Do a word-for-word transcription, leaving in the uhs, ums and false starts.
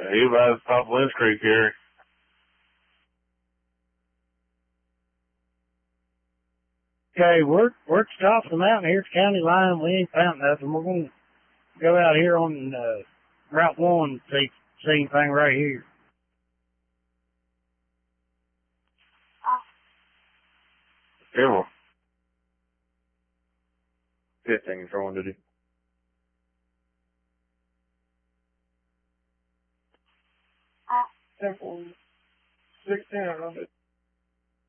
he by the top of Lynch Creek here. Okay, we're we're at the top of the mountain here at the county line. We ain't found nothing. We're gonna go out here on uh, Route One and see see anything right here. Careful. Fifteen you're throwing, did he? Simple. Sixteen, I don't know.